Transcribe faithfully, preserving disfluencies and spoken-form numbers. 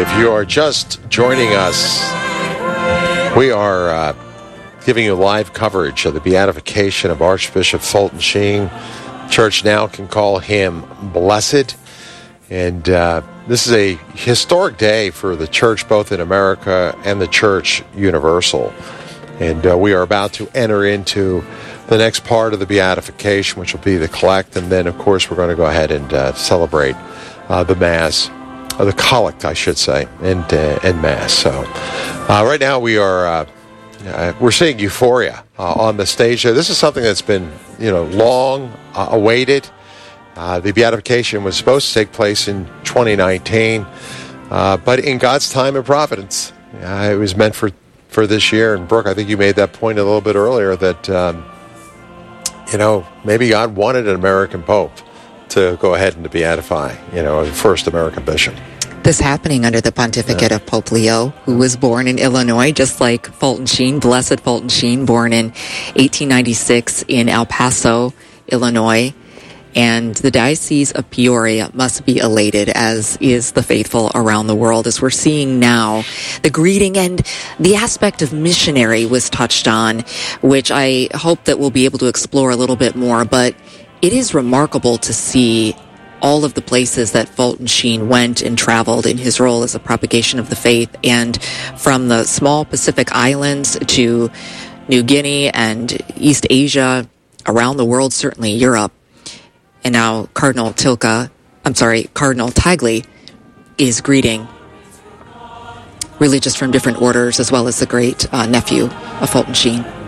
If you are just joining us, we are uh, giving you live coverage of the beatification of Archbishop Fulton Sheen. Church now can call him blessed. And uh, this is a historic day for the church, both in America and the church universal. And uh, we are about to enter into the next part of the beatification, which will be the collect. And then, of course, we're going to go ahead and uh, celebrate uh, the Mass. Uh, the collect, I should say, and uh, and Mass. So, uh, right now we are uh, uh, we're seeing euphoria uh, on the stage. This is something that's been you know long uh, awaited. Uh, the beatification was supposed to take place in twenty nineteen, uh, but in God's time and providence, uh, it was meant for for this year. And Brooke, I think you made that point a little bit earlier that um, you know maybe God wanted an American Pope to go ahead and to beatify, you know, the first American bishop. This happening under the pontificate yeah. of Pope Leo, who was born in Illinois, just like Fulton Sheen, Blessed Fulton Sheen, born in eighteen ninety-six in El Paso, Illinois. And the Diocese of Peoria must be elated, as is the faithful around the world, as we're seeing now. The greeting and the aspect of missionary was touched on, which I hope that we'll be able to explore a little bit more, but it is remarkable to see all of the places that Fulton Sheen went and traveled in his role as a propagation of the faith, and from the small Pacific Islands to New Guinea and East Asia, around the world, certainly Europe. And now Cardinal Tilka, I'm sorry, Cardinal Tagle is greeting religious from different orders, as well as the great uh, nephew of Fulton Sheen.